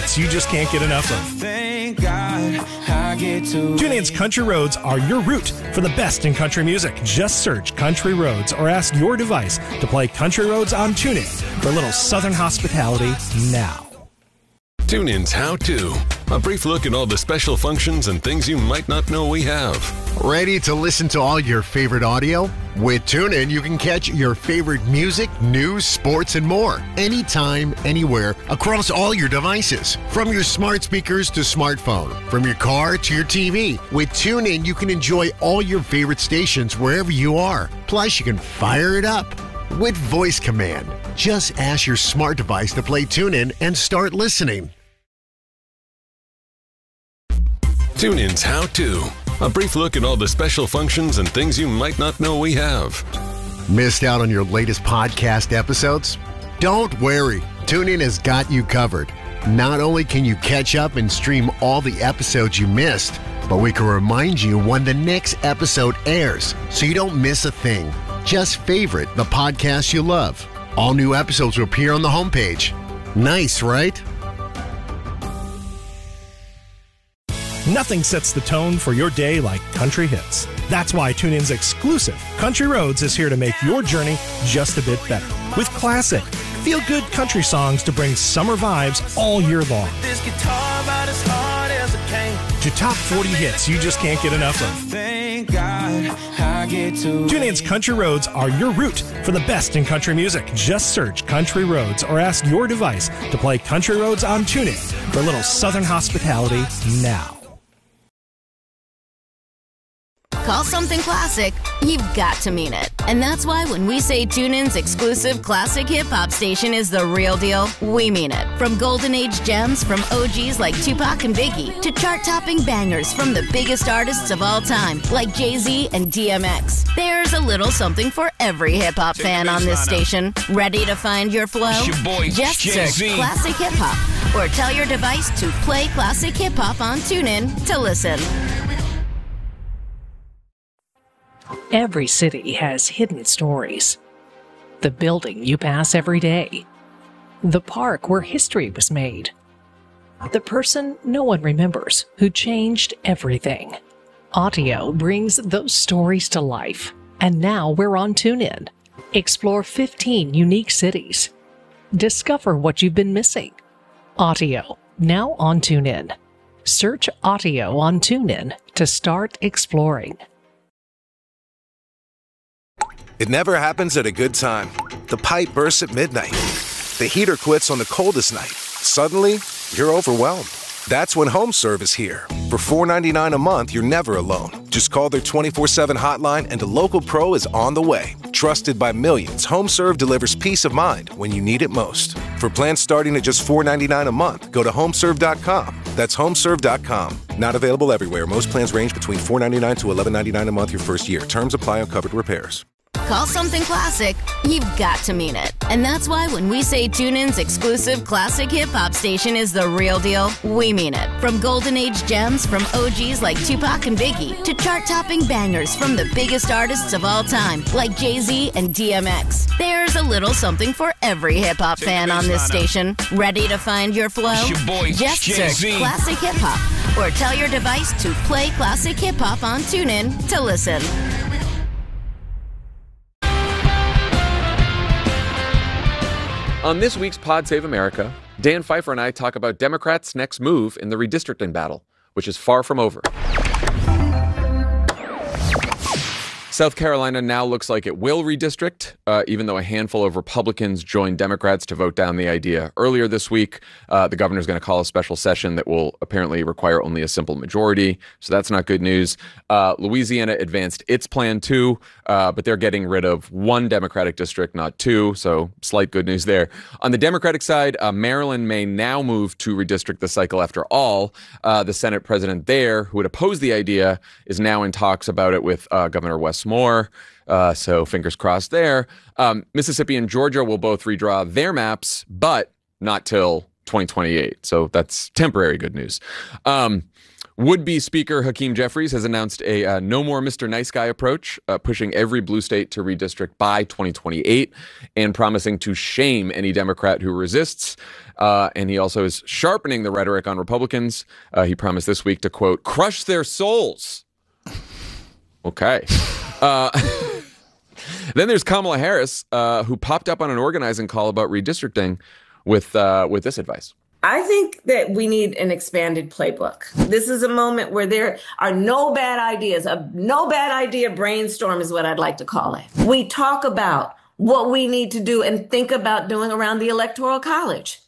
hits you just can't get enough of. Thank God I get to TuneIn's Country Roads are your route for the best in country music. Just search Country Roads or ask your device to play Country Roads on TuneIn for a little Southern hospitality now. TuneIn's How To. A brief look at all the special functions and things you might not know we have. Ready to listen to all your favorite audio? With TuneIn, you can catch your favorite music, news, sports, and more. Anytime, anywhere, across all your devices. From your smart speakers to smartphone. From your car to your TV. With TuneIn, you can enjoy all your favorite stations wherever you are. Plus, you can fire it up with voice command. Just ask your smart device to play TuneIn and start listening. TuneIn's How To. A brief look at all the special functions and things you might not know we have. Missed out on your latest podcast episodes? Don't worry. TuneIn has got you covered. Not only can you catch up and stream all the episodes you missed, but we can remind you when the next episode airs so you don't miss a thing. Just favorite the podcast you love. All new episodes will appear on the homepage. Nice, right? Nothing sets the tone for your day like country hits. That's why TuneIn's exclusive Country Roads is here to make your journey just a bit better. With classic, feel-good country songs to bring summer vibes all year long. this guitar about as hard as I can. To top 40 hits you just can't get enough of. Thank God I get to TuneIn's Country Roads are your route for the best in country music. Just search Country Roads or ask your device to play Country Roads on TuneIn for a little Southern hospitality now. Call something classic, you've got to mean it. And that's why when we say TuneIn's exclusive classic hip-hop station is the real deal, we mean it. From golden age gems from OGs like Tupac and Biggie to chart-topping bangers from the biggest artists of all time like Jay-Z and DMX. There's a little something for every hip-hop fan on this station. Ready to find your flow? It's your boy, Just Jay-Z. search Classic Hip-Hop or tell your device to play Classic Hip-Hop on TuneIn to listen. Every city has hidden stories. The building you pass every day. The park where history was made. The person no one remembers who changed everything. Audio brings those stories to life. And now we're on TuneIn. Explore 15 unique cities. Discover what you've been missing. Audio, now on TuneIn. Search Audio on TuneIn to start exploring. It never happens at a good time. The pipe bursts at midnight. The heater quits on the coldest night. Suddenly, you're overwhelmed. That's when HomeServe is here. For $4.99 a month, you're never alone. Just call their 24/7 hotline and a local pro is on the way. Trusted by millions, HomeServe delivers peace of mind when you need it most. For plans starting at just $4.99 a month, go to homeserve.com. That's homeserve.com. Not available everywhere. Most plans range between $4.99 to $11.99 a month your first year. Terms apply on covered repairs. Call something classic, you've got to mean it. And that's why when we say TuneIn's exclusive classic hip-hop station is the real deal, we mean it. From golden age gems from OGs like Tupac and Biggie to chart-topping bangers from the biggest artists of all time like Jay-Z and DMX. There's a little something for every hip-hop fan on this station. Ready to find your flow? It's your boy, Just Jay-Z. search Classic Hip-Hop or tell your device to play Classic Hip-Hop on TuneIn to listen. On this week's Pod Save America, Dan Pfeiffer and I talk about Democrats' next move in the redistricting battle, which is far from over. South Carolina now looks like it will redistrict, even though a handful of Republicans joined Democrats to vote down the idea. Earlier this week, the governor's going to call a special session that will apparently require only a simple majority, so that's not good news. Louisiana advanced its plan too, but they're getting rid of one Democratic district, not two, so slight good news there. On the Democratic side, Maryland may now move to redistrict the cycle after all. The Senate president there, who had opposed the idea, is now in talks about it with Governor Wes Moore. So fingers crossed there. Mississippi and Georgia will both redraw their maps, but not till 2028. So that's temporary good news. Would-be Speaker Hakeem Jeffries has announced a no more Mr. Nice Guy approach, pushing every blue state to redistrict by 2028 and promising to shame any Democrat who resists. And he also is sharpening the rhetoric on Republicans. He promised this week to, quote, crush their souls. Okay. Then there's Kamala Harris, who popped up on an organizing call about redistricting with this advice. I think that we need an expanded playbook. This is a moment where there are no bad ideas. A no bad idea brainstorm is what I'd like to call it. We talk about what we need to do and think about doing around the Electoral College.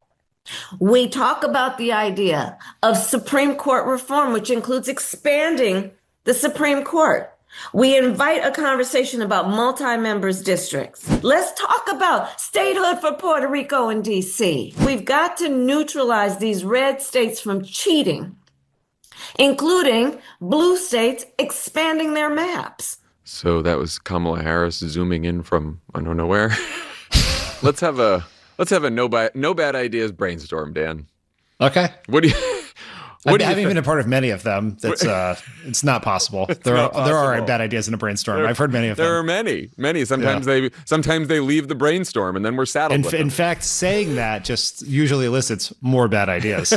We talk about the idea of Supreme Court reform, which includes expanding the Supreme Court. We invite a conversation about multi-members districts. Let's talk about statehood for Puerto Rico and D.C. We've got to neutralize these red states from cheating, including blue states expanding their maps. So that was Kamala Harris zooming in from I don't know where. Let's have a no bad ideas brainstorm, Dan. Okay. What do you? I haven't been a part of many of them. That's it's not possible. There are bad ideas in a brainstorm. I've heard many of them. There are many. Sometimes they leave the brainstorm, and then we're saddled with them. In fact, saying that just usually elicits more bad ideas.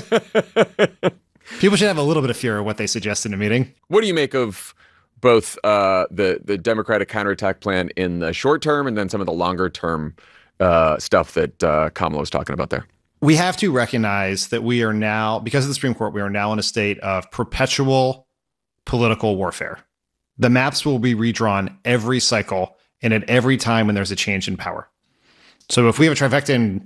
People should have a little bit of fear of what they suggest in a meeting. What do you make of both the Democratic counterattack plan in the short term, and then some of the longer term stuff that Kamala was talking about there? We have to recognize that we are now, because of the Supreme Court, we are now in a state of perpetual political warfare. The maps will be redrawn every cycle and at every time when there's a change in power. So if we have a trifecta in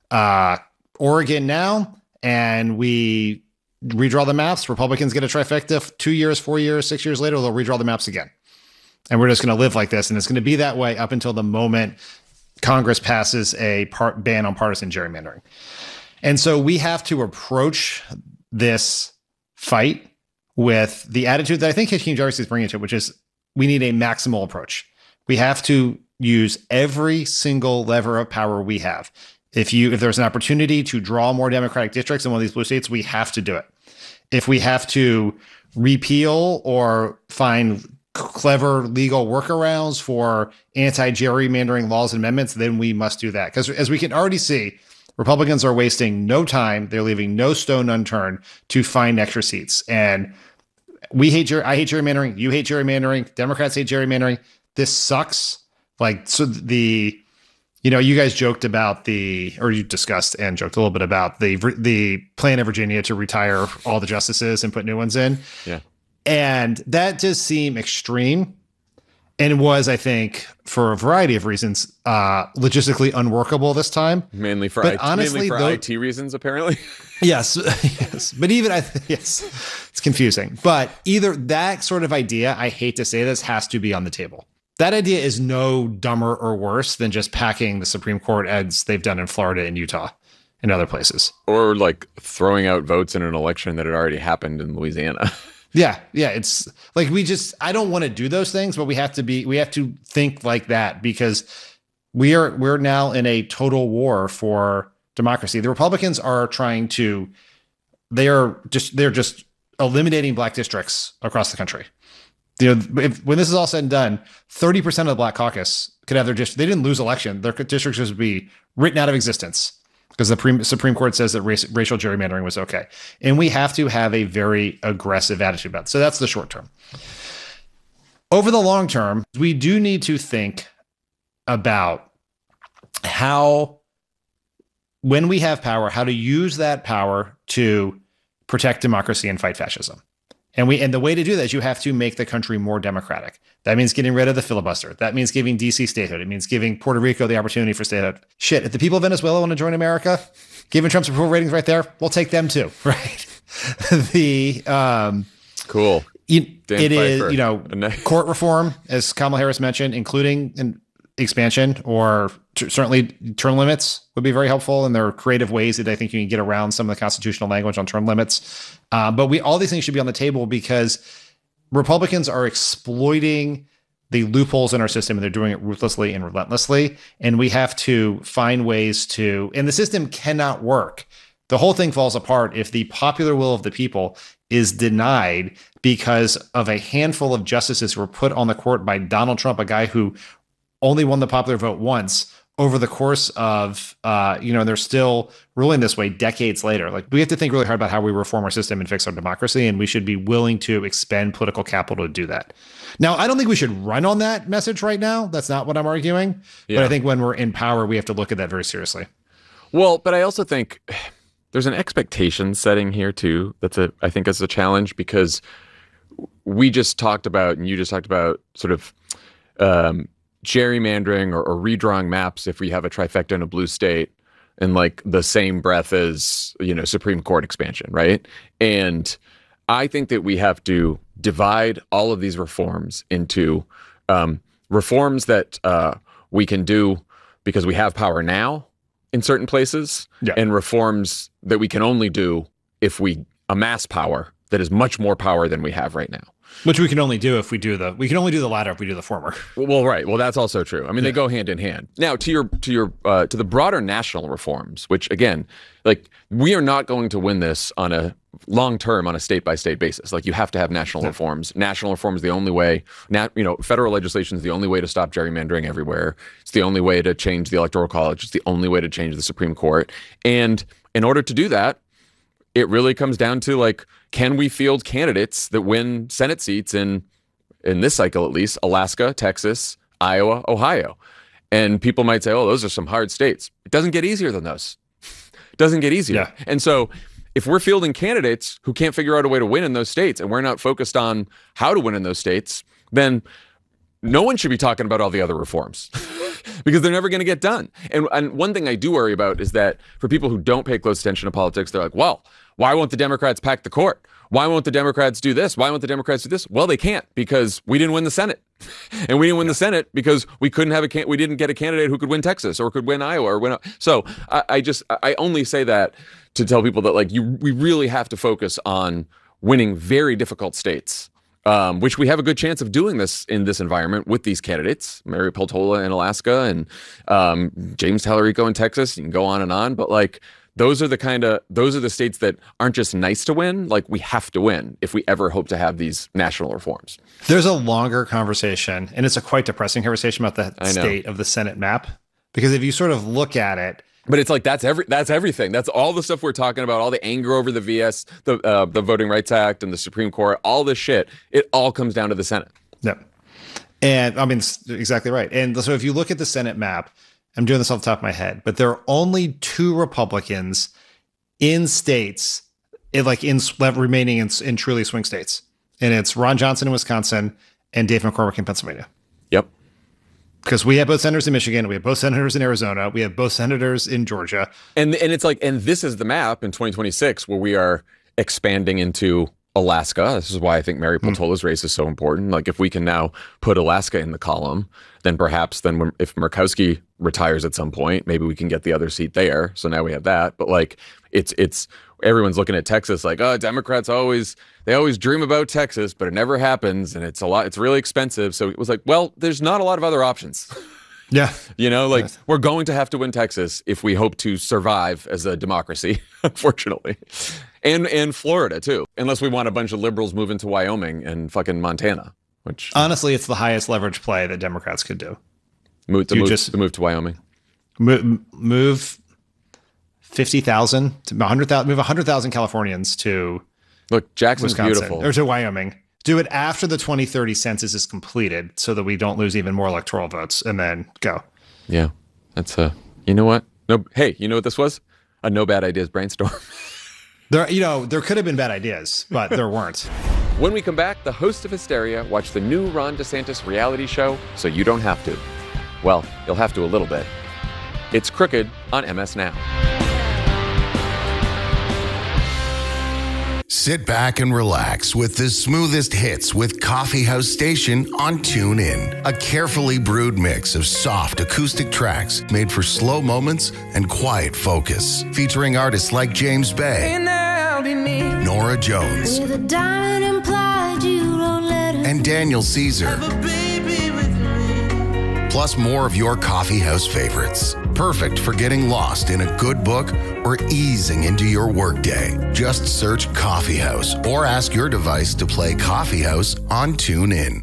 Oregon now and we redraw the maps, Republicans get a trifecta 2 years, 4 years, 6 years later, they'll redraw the maps again. And we're just going to live like this. And it's going to be that way up until the moment Congress passes a ban on partisan gerrymandering. And so we have to approach this fight with the attitude that I think Hakeem Jeffries is bringing to it, which is we need a maximal approach. We have to use every single lever of power we have. If there's an opportunity to draw more Democratic districts in one of these blue states, we have to do it. If we have to repeal or find clever legal workarounds for anti-gerrymandering laws and amendments, then we must do that. Because as we can already see, Republicans are wasting no time. They're leaving no stone unturned to find extra seats. And I hate gerrymandering. You hate gerrymandering. Democrats hate gerrymandering. This sucks. You guys joked about you discussed and joked a little bit about the plan in Virginia to retire all the justices and put new ones in. Yeah. And that does seem extreme. And it was, I think, for a variety of reasons, logistically unworkable this time. Mainly for honestly, IT reasons, apparently. Yes. But even, it's confusing. But either that sort of idea, I hate to say this, has to be on the table. That idea is no dumber or worse than just packing the Supreme Court as they've done in Florida and Utah and other places. Or like throwing out votes in an election that had already happened in Louisiana. Yeah. It's like I don't want to do those things, but we have to think like that because we're now in a total war for democracy. The Republicans are they're just eliminating black districts across the country. When this is all said and done, 30% of the Black Caucus could have their district. They didn't lose election. Their districts would be written out of existence because the Supreme Court says that racial gerrymandering was okay. And we have to have a very aggressive attitude about it. So that's the short term. Over the long term, we do need to think about how, when we have power, how to use that power to protect democracy and fight fascism. And the way to do that is you have to make the country more democratic. That means getting rid of the filibuster. That means giving DC statehood. It means giving Puerto Rico the opportunity for statehood. Shit, if the people of Venezuela want to join America, given Trump's approval ratings right there, we'll take them too, right? Cool. It is, court reform, as Kamala Harris mentioned, including an expansion or certainly term limits would be very helpful. And there are creative ways that I think you can get around some of the constitutional language on term limits. But all these things should be on the table because Republicans are exploiting the loopholes in our system and they're doing it ruthlessly and relentlessly. And we have to find ways and the system cannot work The whole thing falls apart if the popular will of the people is denied because of a handful of justices who were put on the court by Donald Trump, a guy who only won the popular vote once over the course of, and they're still ruling this way decades later. Like, we have to think really hard about how we reform our system and fix our democracy, and we should be willing to expend political capital to do that. Now, I don't think we should run on that message right now. That's not what I'm arguing. Yeah. But I think when we're in power, we have to look at that very seriously. Well, but I also think there's an expectation setting here too. I think is a challenge, because we just talked about, and you just talked about, sort of gerrymandering or redrawing maps if we have a trifecta in a blue state in like the same breath as, Supreme Court expansion, right? And I think that we have to divide all of these reforms into reforms that we can do because we have power now in certain places, and reforms that we can only do if we amass power that is much more power than we have right now. Which we can only do if we can only do the latter if we do the former. Well, right. Well, that's also true. I mean, they go hand in hand. Now, to the broader national reforms, which again, like, we are not going to win this on a long term on a state by state basis. Like, you have to have national reforms. National reform is the only way. Federal legislation is the only way to stop gerrymandering everywhere. It's the only way to change the Electoral College. It's the only way to change the Supreme Court. And in order to do that, it really comes down to, like, can we field candidates that win Senate seats in this cycle, at least, Alaska, Texas, Iowa, Ohio? And people might say, oh, those are some hard states. It doesn't get easier than those. It doesn't get easier. Yeah. And so if we're fielding candidates who can't figure out a way to win in those states, and we're not focused on how to win in those states, then no one should be talking about all the other reforms. Because they're never going to get done. And one thing I do worry about is that for people who don't pay close attention to politics, they're like, well, why won't the Democrats pack the court? Why won't the Democrats do this? Why won't the Democrats do this? Well, they can't, because we didn't win the Senate. And we didn't win the Senate because we didn't get a candidate who could win Texas or could win Iowa or win. So I only say that to tell people that, like, we really have to focus on winning very difficult states. Which we have a good chance of doing this in this environment with these candidates, Mary Peltola in Alaska and James Tallarico in Texas. You can go on and on, but like, those are the states that aren't just nice to win. Like, we have to win if we ever hope to have these national reforms. There's a longer conversation, and it's a quite depressing conversation about the state of the Senate map, because if you sort of look at it. But it's like, that's everything. That's all the stuff we're talking about, all the anger over the VS, the Voting Rights Act and the Supreme Court, all this shit. It all comes down to the Senate. Yeah. And I mean, exactly right. And so if you look at the Senate map, I'm doing this off the top of my head, but there are only 2 Republicans in states, remaining in truly swing states. And it's Ron Johnson in Wisconsin and Dave McCormick in Pennsylvania. Yep. Because we have both senators in Michigan, we have both senators in Arizona, we have both senators in Georgia. And it's like, and this is the map in 2026 where we are expanding into Alaska. This is why I think Mary Peltola's race is so important. Like, if we can now put Alaska in the column, then perhaps if Murkowski retires at some point, maybe we can get the other seat there. So now we have that. But like, it's everyone's looking at Texas like, oh, Democrats always dream about Texas, but it never happens, and it's really expensive. So it was like, well, there's not a lot of other options. Yeah. We're going to have to win Texas if we hope to survive as a democracy, unfortunately. And Florida, too, unless we want a bunch of liberals moving to Wyoming and fucking Montana, which... Honestly, it's the highest leverage play that Democrats could do. Move to Wyoming. Move 50,000 to 100,000, move 100,000 Californians to Jackson's Wisconsin, beautiful. Or to Wyoming. Do it after the 2030 census is completed so that we don't lose even more electoral votes, and then go. Yeah. That's you know what? No, hey, you know what this was? A no bad ideas brainstorm. There could have been bad ideas, but there weren't. When we come back, the host of Hysteria watched the new Ron DeSantis reality show, so you don't have to. Well, you'll have to a little bit. It's Crooked on MS Now. Sit back and relax with the smoothest hits with Coffee House Station on TuneIn. A carefully brewed mix of soft acoustic tracks made for slow moments and quiet focus. Featuring artists like James Bay, Nora Jones, and Daniel Caesar. Plus more of your coffee house favorites. Perfect for getting lost in a good book or easing into your workday. Just search Coffee House or ask your device to play Coffee House on TuneIn.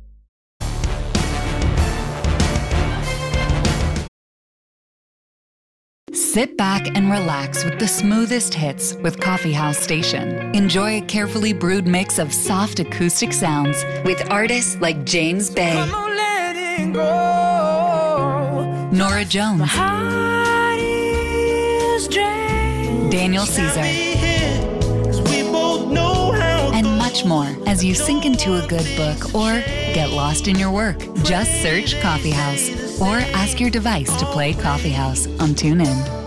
Sit back and relax with the smoothest hits with Coffee House Station. Enjoy a carefully brewed mix of soft acoustic sounds with artists like James Bay, Nora Jones, Daniel Caesar, and much more as you sink into a good book or get lost in your work. Just search Coffee House or ask your device to play Coffee House on TuneIn.